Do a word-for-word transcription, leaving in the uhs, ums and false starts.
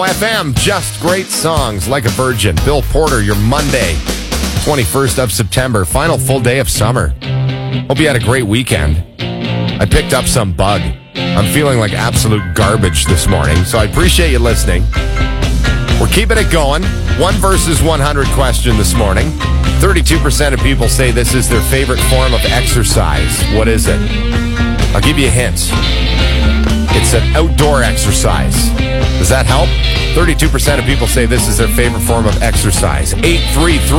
F M, just great songs like a virgin. Bill Porter, your Monday, twenty-first of September, final full day of summer. Hope you had a great weekend. I picked up some bug. I'm feeling like absolute garbage this morning, so I appreciate you listening. We're keeping it going. One versus one hundred question this morning. thirty-two percent of people say this is their favorite form of exercise. What is it? I'll give you a hint. It's an outdoor exercise. Does that help? thirty-two percent of people say this is their favorite form of exercise. eight three three